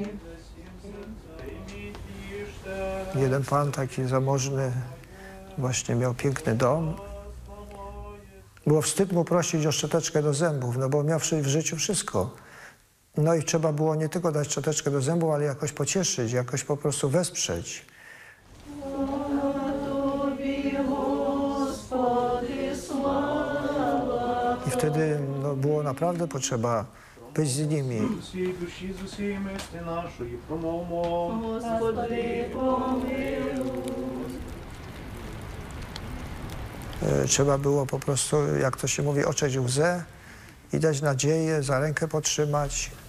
Jeden pan taki zamożny właśnie miał piękny dom. Było wstyd mu prosić o szczoteczkę do zębów, no bo miał w życiu wszystko. No i trzeba było nie tylko dać szczoteczkę do zębów, ale jakoś pocieszyć, jakoś po prostu wesprzeć. I wtedy no, było naprawdę potrzeba być z nimi. Trzeba było po prostu, jak to się mówi, oczeć łzę i dać nadzieję, za rękę potrzymać.